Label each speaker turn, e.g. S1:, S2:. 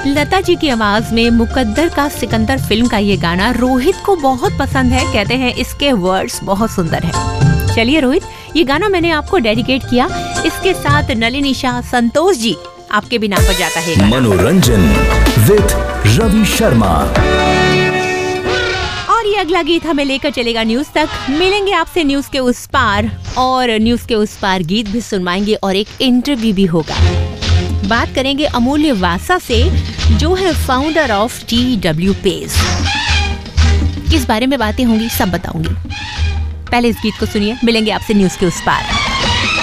S1: लता जी की आवाज में मुकद्दर का सिकंदर फिल्म का ये गाना रोहित को बहुत पसंद है। कहते हैं इसके वर्ड्स बहुत सुंदर है। चलिए रोहित, ये गाना मैंने आपको डेडिकेट किया। इसके साथ नलिनी शाह, संतोष जी, आपके भी नाम पर जाता है।
S2: मनोरंजन विद रवि शर्मा।
S1: और ये अगला गीत हमें लेकर चलेगा न्यूज तक। मिलेंगे आपसे न्यूज के उस पार, और न्यूज के उस पार गीत भी सुनवाएंगे और एक इंटरव्यू भी होगा। बात करेंगे अमूल्य वासा से, जो है फाउंडर ऑफ TW Pace। किस बारे में बातें होंगी सब बताऊंगी। पहले इस गीत को सुनिए, मिलेंगे आपसे न्यूज के उस पार।